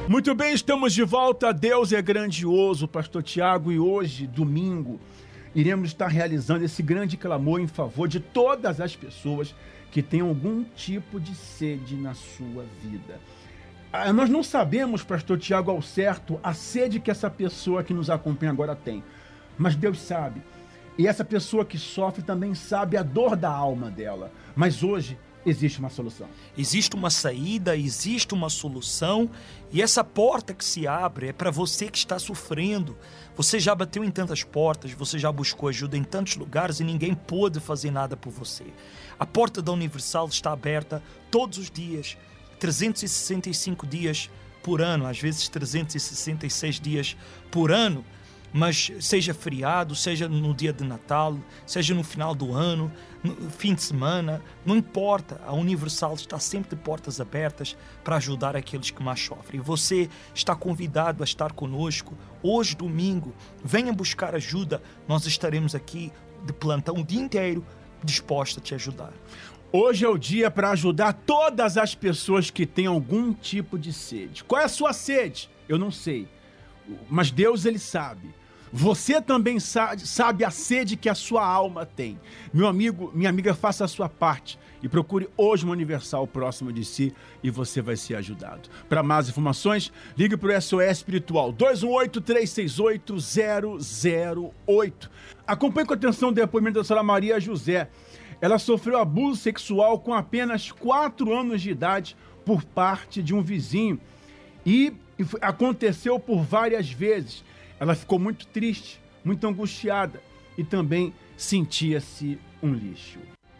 Muito bem, estamos de volta. Deus é grandioso, Pastor Tiago, e hoje, domingo, iremos estar realizando esse grande clamor em favor de todas as pessoas que têm algum tipo de sede na sua vida. Nós não sabemos, Pastor Tiago, ao certo, a sede que essa pessoa que nos acompanha agora tem, mas Deus sabe. E essa pessoa que sofre também sabe a dor da alma dela. Mas hoje existe uma solução. Existe uma saída, existe uma solução, e essa porta que se abre é para você que está sofrendo. Você já bateu em tantas portas, você já buscou ajuda em tantos lugares e ninguém pôde fazer nada por você. A porta da Universal está aberta todos os dias, 365 dias por ano, às vezes 366 dias por ano. Mas seja feriado, seja no dia de Natal, seja no final do ano, no fim de semana, não importa, a Universal está sempre de portas abertas para ajudar aqueles que mais sofrem. E você está convidado a estar conosco hoje, domingo. Venha buscar ajuda, nós estaremos aqui de plantão o dia inteiro dispostos a te ajudar. Hoje é o dia para ajudar todas as pessoas que têm algum tipo de sede. Qual é a sua sede? Eu não sei, mas Deus, Ele sabe. Você também sabe a sede que a sua alma tem. Meu amigo, minha amiga, faça a sua parte e procure hoje uma Universal próxima de si e você vai ser ajudado. Para mais informações, ligue para o SOS Espiritual 218-368-008. Acompanhe com atenção o depoimento da senhora Maria José. Ela sofreu abuso sexual com apenas 4 anos de idade por parte de um vizinho e aconteceu por várias vezes. Ela ficou muito triste, muito angustiada e também sentia-se um lixo.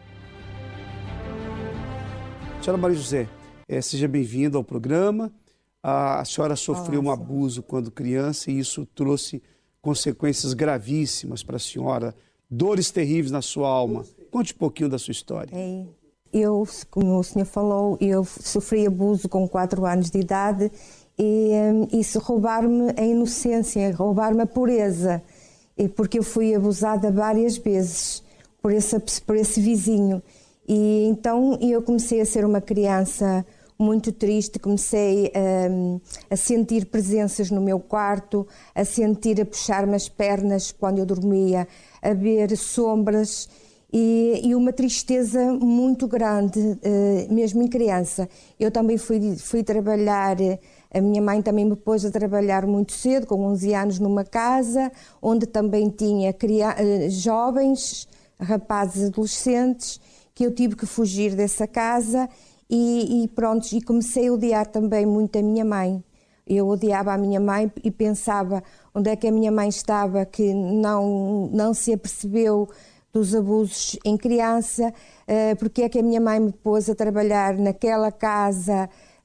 Senhora Maria José, seja bem-vinda ao programa. A senhora sofreu um abuso quando criança e isso trouxe consequências gravíssimas para a senhora, dores terríveis na sua alma. Conte um pouquinho da sua história. Eu, como o senhor falou, eu sofri abuso com 4 anos de idade. E isso roubar-me a inocência, roubar-me a pureza, porque eu fui abusada várias vezes por esse vizinho. E então eu comecei a ser uma criança muito triste, comecei a sentir presenças no meu quarto, a puxar-me as pernas quando eu dormia, a ver sombras e uma tristeza muito grande, mesmo em criança. Eu também fui trabalhar. A minha mãe também me pôs a trabalhar muito cedo, com 11 anos, numa casa onde também tinha jovens, rapazes, adolescentes, que eu tive que fugir dessa casa e pronto, e comecei a odiar também muito a minha mãe. Eu odiava a minha mãe e pensava onde é que a minha mãe estava, que não se apercebeu dos abusos em criança, porque é que a minha mãe me pôs a trabalhar naquela casa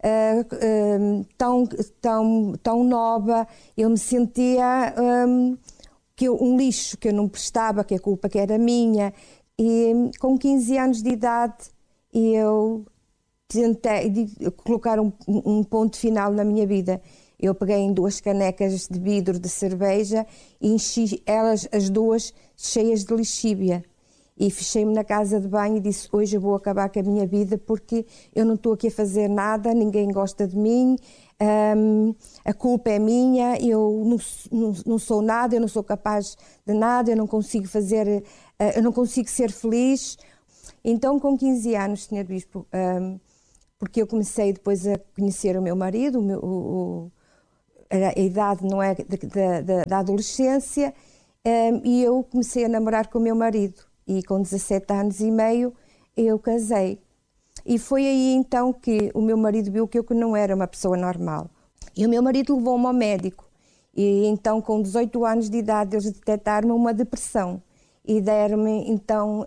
tão nova. Eu me sentia um lixo, que eu não prestava, que a culpa que era minha. E com 15 anos de idade eu tentei colocar um ponto final na minha vida. Eu peguei em 2 canecas de vidro de cerveja e enchi elas as 2 cheias de lixívia. E fechei-me na casa de banho e disse: hoje eu vou acabar com a minha vida porque eu não estou aqui a fazer nada, ninguém gosta de mim, a culpa é minha, eu não sou nada, eu não sou capaz de nada, eu não consigo ser feliz. Então, com 15 anos, Sr. Bispo, porque eu comecei depois a conhecer o meu marido, a idade não é da adolescência, e eu comecei a namorar com o meu marido. E com 17 anos e meio eu casei. E foi aí então que o meu marido viu que eu não era uma pessoa normal. E o meu marido levou-me ao médico. E então, com 18 anos de idade, eles detectaram-me uma depressão. E deram-me então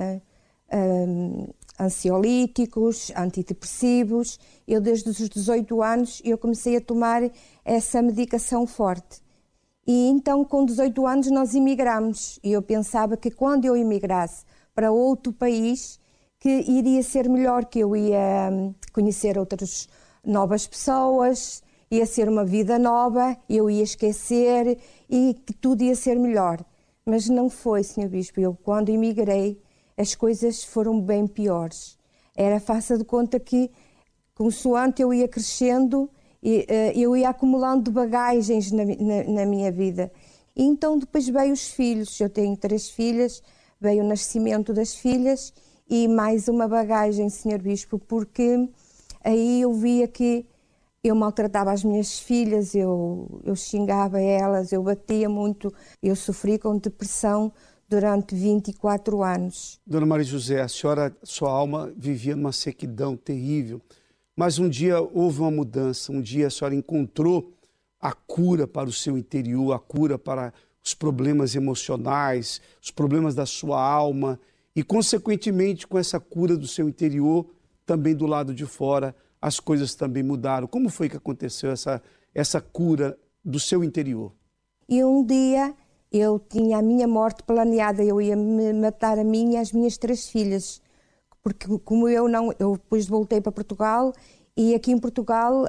ansiolíticos, antidepressivos. Eu, desde os 18 anos, eu comecei a tomar essa medicação forte. E então, com 18 anos, nós emigramos. E eu pensava que quando eu emigrasse para outro país, que iria ser melhor, que eu ia conhecer outras novas pessoas, ia ser uma vida nova, eu ia esquecer e que tudo ia ser melhor. Mas não foi, Sr. Bispo. Eu, quando emigrei, as coisas foram bem piores. Era, faça de conta que, consoante eu ia crescendo, eu ia acumulando bagagens na minha vida. E então depois veio os filhos, eu tenho 3 filhas, veio o nascimento das filhas e mais uma bagagem, Sr. Bispo, porque aí eu via que eu maltratava as minhas filhas, eu xingava elas, eu batia muito, eu sofri com depressão durante 24 anos. Dona Maria José, a senhora, sua alma vivia numa sequidão terrível, mas um dia houve uma mudança, um dia a senhora encontrou a cura para o seu interior, a cura para os problemas emocionais, os problemas da sua alma e, consequentemente, com essa cura do seu interior, também do lado de fora, as coisas também mudaram. Como foi que aconteceu essa cura do seu interior? E um dia eu tinha a minha morte planeada, eu ia me matar a mim e as minhas 3 filhas, porque como eu depois voltei para Portugal e aqui em Portugal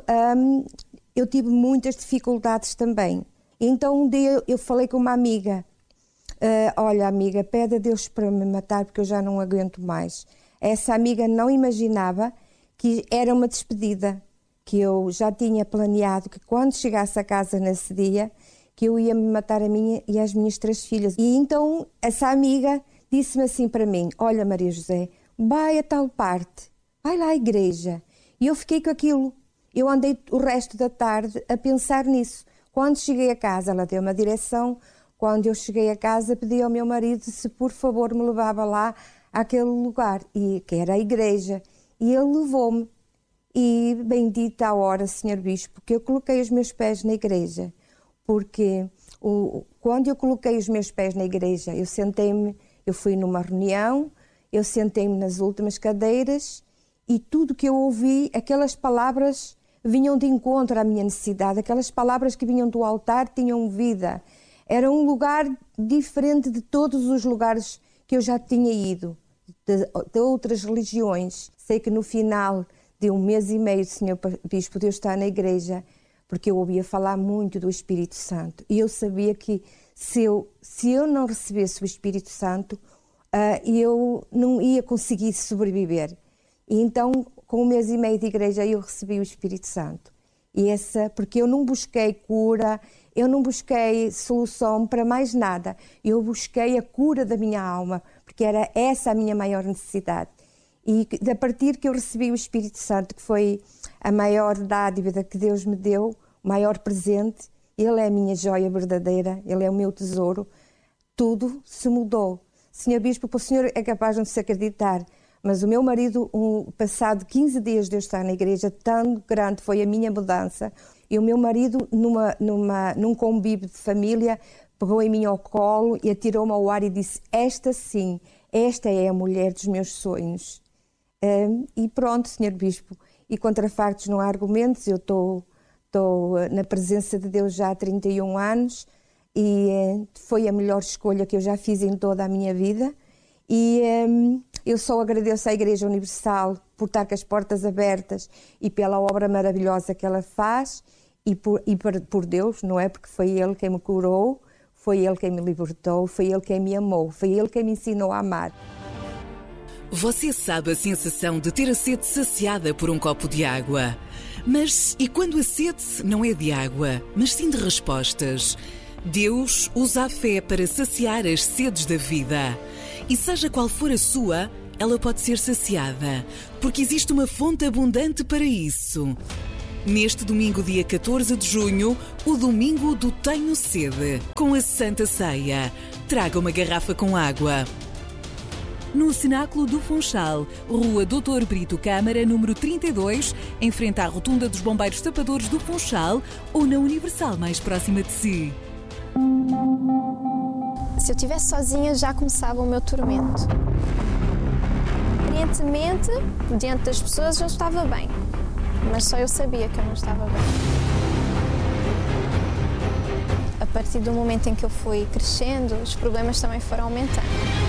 eu tive muitas dificuldades também. Então um dia eu falei com uma amiga, olha amiga, pede a Deus para me matar porque eu já não aguento mais. Essa amiga não imaginava que era uma despedida, que eu já tinha planeado que quando chegasse a casa nesse dia, que eu ia me matar a mim e as minhas 3 filhas. E então essa amiga disse-me assim para mim, olha Maria José, vai a tal parte, vai lá à igreja. E eu fiquei com aquilo. Eu andei o resto da tarde a pensar nisso. Quando cheguei a casa, ela deu uma direção. Quando eu cheguei a casa, pedi ao meu marido se por favor me levava lá àquele lugar, que era a igreja. E ele levou-me. E bendita a hora, Sr. Bispo, que eu coloquei os meus pés na igreja. Porque quando eu coloquei os meus pés na igreja, eu sentei-me, eu fui numa reunião, eu sentei-me nas últimas cadeiras e tudo que eu ouvi, aquelas palavras vinham de encontro à minha necessidade, aquelas palavras que vinham do altar tinham vida. Era um lugar diferente de todos os lugares que eu já tinha ido, de outras religiões. Sei que no final de 1 mês e meio, Sr. Bispo, de eu estar na igreja, porque eu ouvia falar muito do Espírito Santo. E eu sabia que se eu não recebesse o Espírito Santo, eu não ia conseguir sobreviver. E então, com 1 mês e meio de igreja, eu recebi o Espírito Santo. Porque eu não busquei cura, eu não busquei solução para mais nada. Eu busquei a cura da minha alma, porque era essa a minha maior necessidade. E a partir que eu recebi o Espírito Santo, que foi a maior dádiva que Deus me deu, o maior presente, Ele é a minha joia verdadeira, Ele é o meu tesouro, tudo se mudou. Senhor Bispo, o senhor é capaz de não se acreditar, mas o meu marido, passado 15 dias de eu estar na igreja, tão grande foi a minha mudança, e o meu marido, num convívio de família, pegou em mim ao colo e atirou-me ao ar e disse, esta sim, esta é a mulher dos meus sonhos. E pronto, Senhor Bispo, e contra factos não há argumentos, eu estou na presença de Deus já há 31 anos e foi a melhor escolha que eu já fiz em toda a minha vida e eu só agradeço à Igreja Universal por estar com as portas abertas e pela obra maravilhosa que ela faz e por Deus, não é? Porque foi Ele quem me curou, foi Ele quem me libertou, foi Ele quem me amou, foi Ele quem me ensinou a amar. Você sabe a sensação de ter a sede saciada por um copo de água. Mas e quando a sede não é de água, mas sim de respostas? Deus usa a fé para saciar as sedes da vida. E seja qual for a sua, ela pode ser saciada, porque existe uma fonte abundante para isso. Neste domingo, dia 14 de junho, o domingo do Tenho Sede, com a Santa Ceia. Traga uma garrafa com água. No Cenáculo do Funchal, Rua Doutor Brito Câmara, número 32, em frente à Rotunda dos Bombeiros Tapadores do Funchal ou na Universal mais próxima de si. Se eu estivesse sozinha, já começava o meu tormento. Aparentemente, diante das pessoas, eu estava bem, mas só eu sabia que eu não estava bem. A partir do momento em que eu fui crescendo, os problemas também foram aumentando.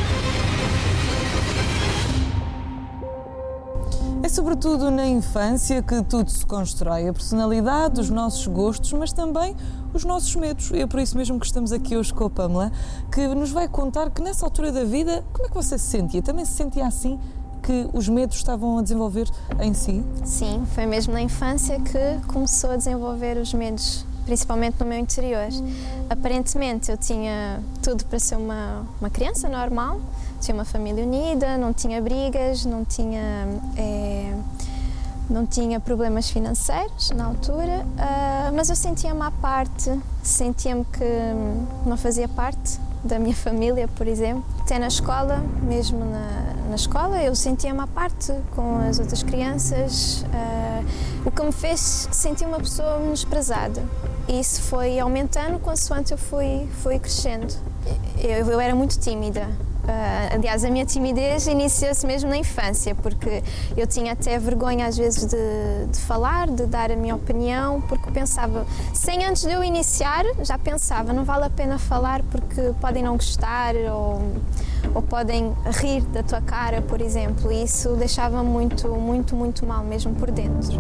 É sobretudo na infância que tudo se constrói, a personalidade, os nossos gostos, mas também os nossos medos. E é por isso mesmo que estamos aqui hoje com a Pamela, que nos vai contar que nessa altura da vida, como é que você se sentia? Também se sentia assim, que os medos estavam a desenvolver em si? Sim, foi mesmo na infância que começou a desenvolver os medos, principalmente no meu interior. Aparentemente eu tinha tudo para ser uma criança normal, tinha uma família unida, não tinha brigas, não tinha problemas financeiros na altura, mas eu sentia-me à parte, sentia-me que não fazia parte da minha família, por exemplo. Até na escola, mesmo na escola, eu sentia-me à parte com as outras crianças, o que me fez sentir uma pessoa menosprezada. E isso foi aumentando consoante eu fui crescendo. Eu era muito tímida. Aliás, a minha timidez iniciou-se mesmo na infância, porque eu tinha até vergonha às vezes de falar, de dar a minha opinião, porque pensava, sem antes de eu iniciar, já pensava, não vale a pena falar porque podem não gostar ou podem rir da tua cara, por exemplo, e isso deixava-me muito, muito, muito mal mesmo por dentro.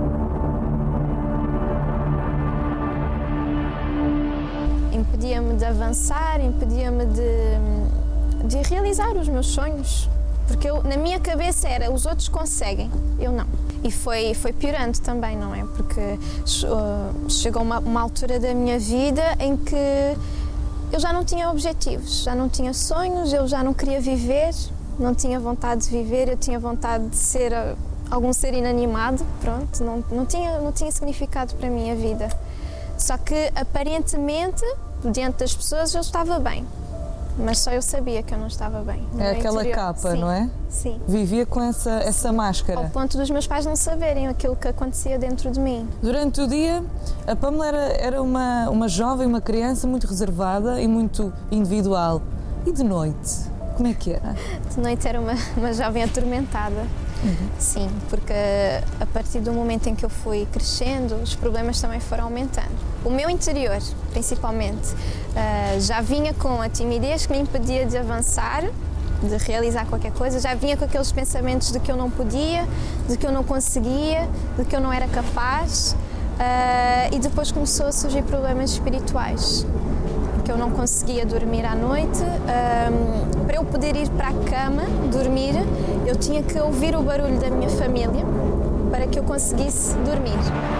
Impedia-me de avançar, impedia-me de realizar os meus sonhos, porque na minha cabeça era, os outros conseguem, eu não. E foi piorando também, não é? Porque chegou uma altura da minha vida em que eu já não tinha objetivos, já não tinha sonhos, eu já não queria viver, não tinha vontade de viver, eu tinha vontade de ser algum ser inanimado, pronto, não tinha significado para mim a vida. Só que aparentemente, diante das pessoas, eu estava bem. Mas só eu sabia que eu não estava bem. É aquela interior. Capa, sim, não é? Sim. Vivia com essa máscara. Ao ponto dos meus pais não saberem aquilo que acontecia dentro de mim. Durante o dia, a Pamela era uma jovem, uma criança muito reservada e muito individual. E de noite, como é que era? De noite era uma jovem atormentada. Sim, porque a partir do momento em que eu fui crescendo, os problemas também foram aumentando. O meu interior, principalmente, já vinha com a timidez que me impedia de avançar, de realizar qualquer coisa, já vinha com aqueles pensamentos de que eu não podia, de que eu não conseguia, de que eu não era capaz, e depois começou a surgir problemas espirituais. Que eu não conseguia dormir à noite. Para eu poder ir para a cama, dormir, eu tinha que ouvir o barulho da minha família para que eu conseguisse dormir.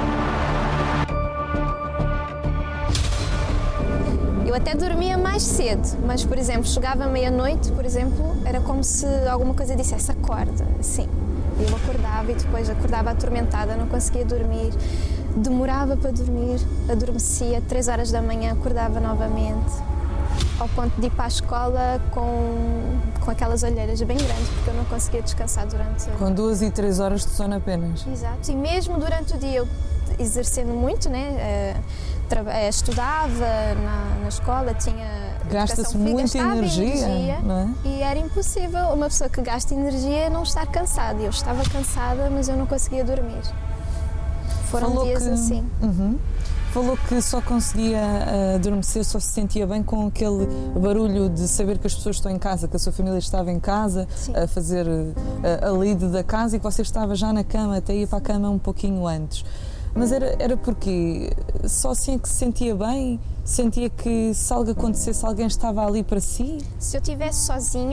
Eu até dormia mais cedo, mas, por exemplo, chegava meia-noite, por exemplo, era como se alguma coisa dissesse, acorda, assim. Eu acordava e depois acordava atormentada, não conseguia dormir. Demorava para dormir, adormecia, 3 horas da manhã, acordava novamente, ao ponto de ir para a escola com aquelas olheiras bem grandes, porque eu não conseguia descansar durante... Com 2 e 3 horas de sono apenas. Exato, e mesmo durante o dia eu exercendo muito, né? Estudava na escola, tinha... Gasta-se muita energia, não é? E era impossível uma pessoa que gasta energia não estar cansada. Eu estava cansada, mas eu não conseguia dormir. Foram dias assim. Falou que só conseguia adormecer, só se sentia bem com aquele barulho de saber que as pessoas estão em casa, que a sua família estava em casa, sim, a fazer a lide da casa e que você estava já na cama, até ia para a cama um pouquinho antes. Mas era porque só assim é que se sentia bem? Sentia que se algo acontecesse, alguém estava ali para si? Se eu estivesse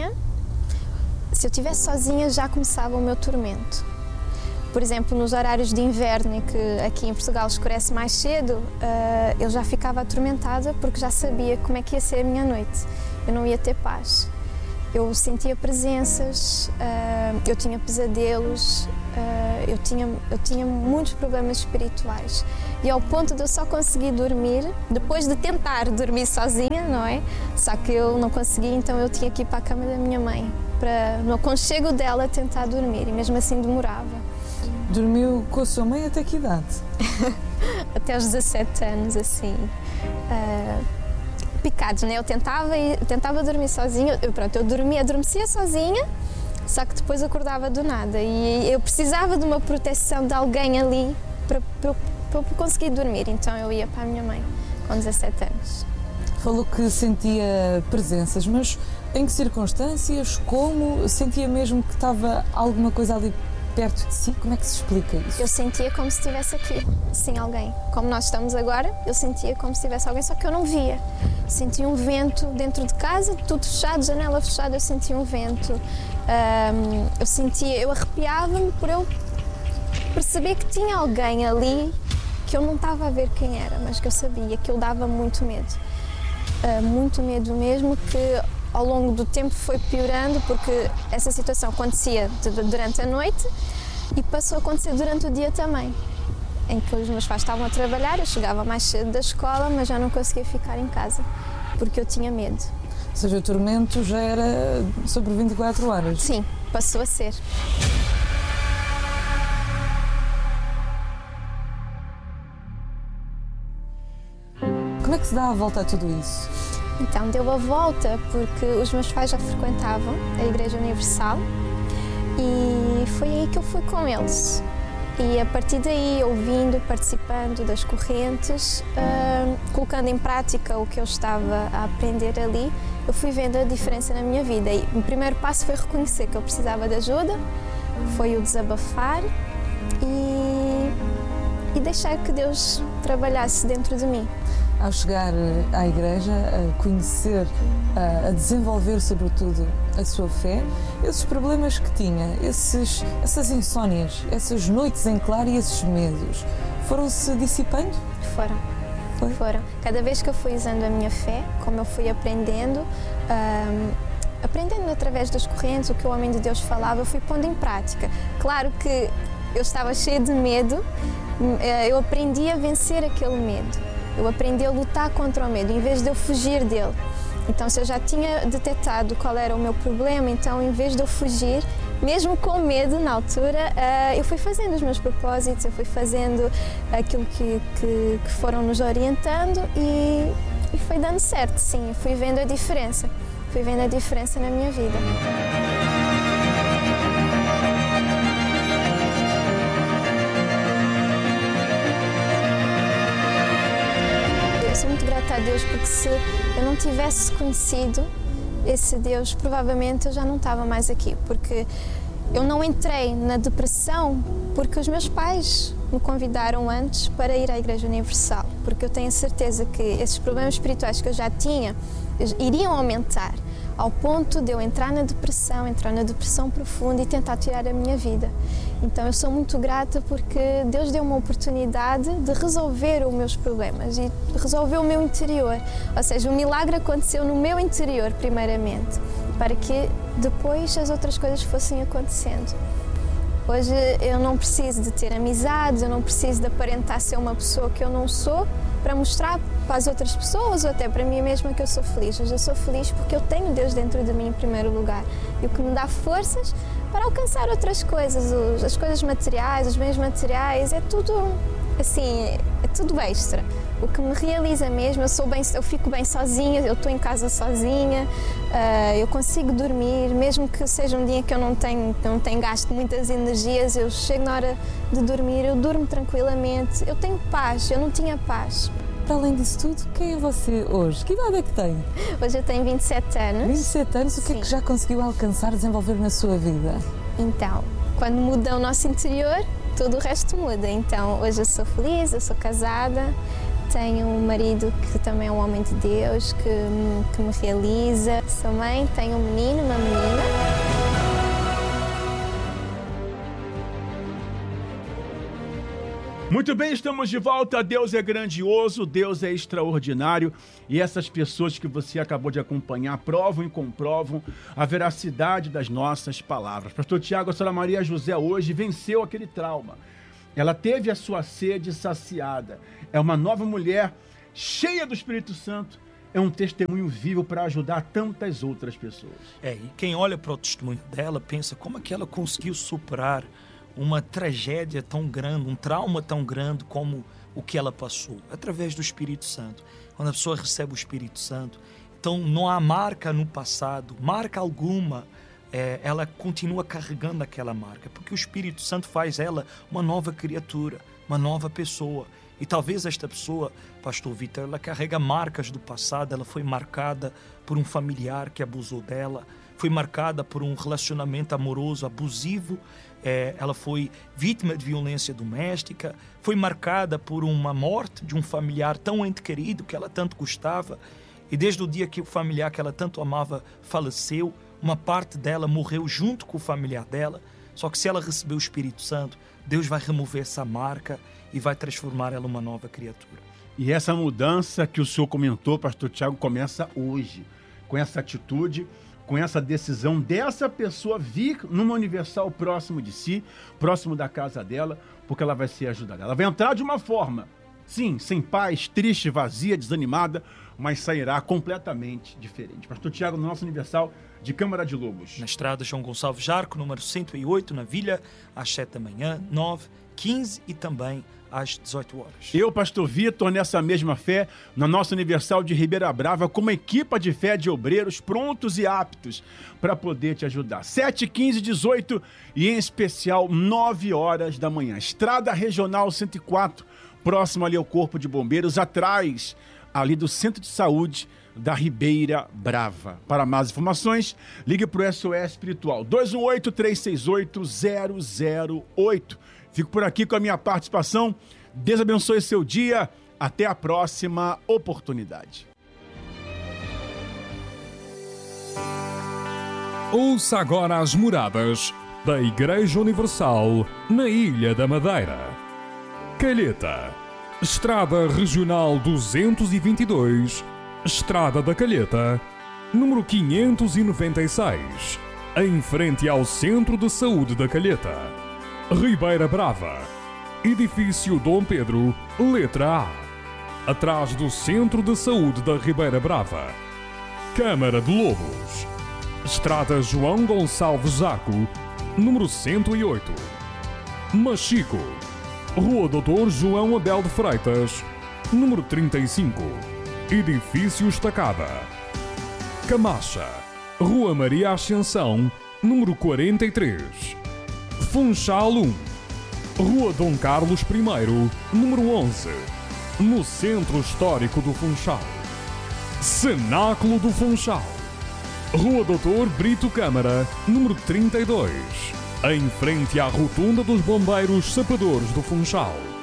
sozinha já começava o meu tormento. Por exemplo, nos horários de inverno, em que aqui em Portugal escurece mais cedo, eu já ficava atormentada porque já sabia como é que ia ser a minha noite. Eu não ia ter paz. Eu sentia presenças, eu tinha pesadelos, eu tinha muitos problemas espirituais. E ao ponto de eu só conseguir dormir, depois de tentar dormir sozinha, não é? Só que eu não conseguia, então eu tinha que ir para a cama da minha mãe, para no aconchego dela tentar dormir, e mesmo assim demorava. Dormiu com a sua mãe até que idade? Até aos 17 anos, assim. Picados, né? Eu tentava dormir sozinha. Eu adormecia sozinha, só que depois acordava do nada. E eu precisava de uma proteção de alguém ali para eu conseguir dormir. Então eu ia para a minha mãe, com 17 anos. Falou que sentia presenças, mas em que circunstâncias? Como? Sentia mesmo que estava alguma coisa ali perto de si? Como é que se explica isso? Eu sentia como se estivesse aqui, sim, alguém. Como nós estamos agora, eu sentia como se estivesse alguém, só que eu não via. Sentia um vento dentro de casa, tudo fechado, janela fechada, eu sentia um vento. eu arrepiava-me por eu perceber que tinha alguém ali que eu não estava a ver quem era, mas que eu sabia, que eu dava muito medo. Muito medo mesmo, que ao longo do tempo foi piorando, porque essa situação acontecia durante a noite e passou a acontecer durante o dia também, em que os meus pais estavam a trabalhar, eu chegava mais cedo da escola, mas já não conseguia ficar em casa, porque eu tinha medo. Ou seja, o tormento já era sobre 24 horas? Sim, passou a ser. Como é que se dá a volta a tudo isso? Então, deu a volta porque os meus pais já frequentavam a Igreja Universal e foi aí que eu fui com eles. E a partir daí, ouvindo, participando das correntes, colocando em prática o que eu estava a aprender ali, eu fui vendo a diferença na minha vida. E o primeiro passo foi reconhecer que eu precisava de ajuda, foi o desabafar e deixar que Deus trabalhasse dentro de mim. Ao chegar à igreja, a conhecer, a desenvolver sobretudo a sua fé, esses problemas que tinha, essas insónias, essas noites em claro e esses medos, foram-se dissipando? Foram. Cada vez que eu fui usando a minha fé, como eu fui aprendendo através das correntes, o que o homem de Deus falava, eu fui pondo em prática. Claro que eu estava cheia de medo, eu aprendi a vencer aquele medo. Eu aprendi a lutar contra o medo, em vez de eu fugir dele. Então, se eu já tinha detectado qual era o meu problema, então, em vez de eu fugir, mesmo com medo na altura, eu fui fazendo os meus propósitos, eu fui fazendo aquilo que foram nos orientando e foi dando certo, sim. Eu fui vendo a diferença. Fui vendo a diferença na minha vida. Sou muito grata a Deus, porque se eu não tivesse conhecido esse Deus, provavelmente eu já não estava mais aqui, porque eu não entrei na depressão porque os meus pais me convidaram antes para ir à Igreja Universal, porque eu tenho a certeza que esses problemas espirituais que eu já tinha iriam aumentar ao ponto de eu entrar na depressão profunda e tentar tirar a minha vida. Então eu sou muito grata porque Deus deu uma oportunidade de resolver os meus problemas e resolver o meu interior. Ou seja, o milagre aconteceu no meu interior primeiramente, para que depois as outras coisas fossem acontecendo. Hoje eu não preciso de ter amizades, eu não preciso de aparentar ser uma pessoa que eu não sou para mostrar para as outras pessoas ou até para mim mesma que eu sou feliz. Hoje eu sou feliz porque eu tenho Deus dentro de mim em primeiro lugar e o que me dá forças para alcançar outras coisas, as coisas materiais, os bens materiais, é tudo assim, é tudo extra. O que me realiza mesmo, eu fico bem sozinha, eu estou em casa sozinha, eu consigo dormir, mesmo que seja um dia que eu não tenho gasto muitas energias, eu chego na hora de dormir, eu durmo tranquilamente, eu tenho paz, eu não tinha paz. Para além disso tudo, quem é você hoje? Que idade é que tem? Hoje eu tenho 27 anos. 27 anos, o que é que já conseguiu alcançar, desenvolver na sua vida? Então, quando muda o nosso interior, todo o resto muda. Então, hoje eu sou feliz, eu sou casada, tenho um marido que também é um homem de Deus, que me realiza. Sou mãe, tenho um menino, uma menina. Muito bem, estamos de volta. Deus é grandioso, Deus é extraordinário e essas pessoas que você acabou de acompanhar provam e comprovam a veracidade das nossas palavras. Pastor Tiago, a senhora Maria José hoje venceu aquele trauma. Ela teve a sua sede saciada. É uma nova mulher cheia do Espírito Santo. É um testemunho vivo para ajudar tantas outras pessoas. E quem olha para o testemunho dela pensa como é que ela conseguiu superar uma tragédia tão grande, um trauma tão grande como o que ela passou, através do Espírito Santo. Quando a pessoa recebe o Espírito Santo, então não há marca no passado, marca alguma, ela continua carregando aquela marca, porque o Espírito Santo faz ela uma nova criatura, uma nova pessoa. E talvez esta pessoa, pastor Vitor, ela carrega marcas do passado, ela foi marcada por um familiar que abusou dela, foi marcada por um relacionamento amoroso abusivo, ela foi vítima de violência doméstica, foi marcada por uma morte de um familiar tão ente querido que ela tanto gostava, e desde o dia que o familiar que ela tanto amava faleceu, uma parte dela morreu junto com o familiar dela, só que se ela receber o Espírito Santo, Deus vai remover essa marca e vai transformar ela uma nova criatura. E essa mudança que o senhor comentou, pastor Tiago, começa hoje, com essa atitude, com essa decisão dessa pessoa vir numa Universal próximo de si, próximo da casa dela, porque ela vai ser ajudada. Ela vai entrar de uma forma, sim, sem paz, triste, vazia, desanimada, mas sairá completamente diferente. Pastor Tiago, no nosso Universal de Câmara de Lobos. Na estrada João Gonçalves Jarco, número 108, na Vila, às 7 da manhã, 9, 15 e também às 18 horas. Eu, pastor Vitor, nessa mesma fé, na nossa Universal de Ribeira Brava, com uma equipa de fé de obreiros prontos e aptos para poder te ajudar. 7, 15, 18 e, em especial, 9 horas da manhã. Estrada Regional 104, próximo ali ao Corpo de Bombeiros, atrás ali do Centro de Saúde da Ribeira Brava. Para mais informações, ligue para o SOS Espiritual 218-368-008. Fico por aqui com a minha participação. Deus abençoe seu dia. Até a próxima oportunidade. Ouça agora as moradas da Igreja Universal na Ilha da Madeira. Calheta, Estrada Regional 222, Estrada da Calheta, número 596, em frente ao Centro de Saúde da Calheta. Ribeira Brava, Edifício Dom Pedro, letra A, atrás do Centro de Saúde da Ribeira Brava. Câmara de Lobos, Estrada João Gonçalves Jarco, número 108. Machico, Rua Doutor João Abel de Freitas, número 35, Edifício Estacada. Camacha, Rua Maria Ascensão, número 43. Funchal 1, Rua Dom Carlos I, número 11, no Centro Histórico do Funchal. Cenáculo do Funchal, Rua Doutor Brito Câmara, número 32, em frente à Rotunda dos Bombeiros Sapadores do Funchal.